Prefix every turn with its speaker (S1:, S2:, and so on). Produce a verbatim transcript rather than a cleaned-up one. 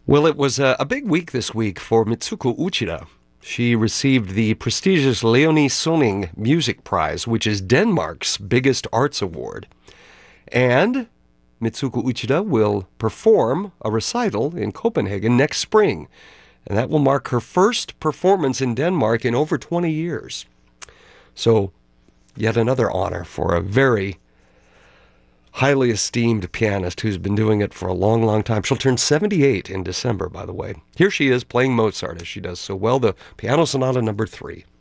S1: Well, it was a, a big week this week for Mitsuko Uchida. She received the prestigious Leonie Sonning Music Prize, which is Denmark's biggest arts award. And Mitsuko Uchida will perform a recital in Copenhagen next spring. And that will mark her first performance in Denmark in over twenty years. So, yet another honor for a very highly esteemed pianist who's been doing it for a long, long time. She'll turn seventy-eight in December, by the way. Here she is playing Mozart, as she does so well, the Piano Sonata number three.